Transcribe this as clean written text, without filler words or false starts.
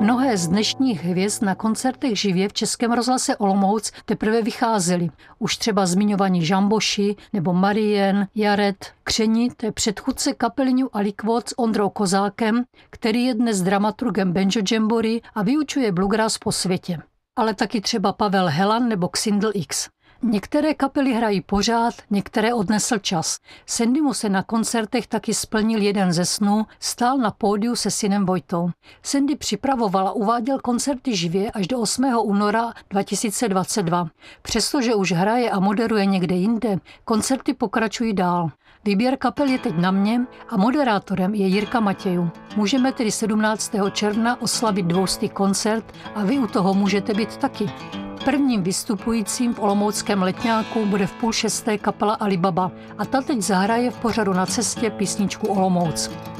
Mnohé z dnešních hvězd na koncertech živě v Českém rozhlase Olomouc teprve vycházely. Už třeba zmiňovaní Žamboši nebo Marien, Jared, Křeni, to je předchůdce kapely New Aliquot s Ondrou Kozákem, který je dnes dramaturgem Banjo Jamboree a vyučuje bluegrass po světě. Ale taky třeba Pavel Helan nebo Xindl X. Některé kapely hrají pořád, některé odnesl čas. Sandymu se na koncertech taky splnil jeden ze snů, stál na pódiu se synem Vojtou. Sandy připravoval a uváděl koncerty živě až do 8. února 2022. Přestože už hraje a moderuje někde jinde, koncerty pokračují dál. Výběr kapel je teď na mě a moderátorem je Jirka Matějů. Můžeme tedy 17. června oslavit 200. koncert a vy u toho můžete být taky. Prvním vystupujícím v olomouckém Letňáku bude v 5:30 kapela Alibaba a ta teď zahraje v pořadu Na cestě písničku Olomouc.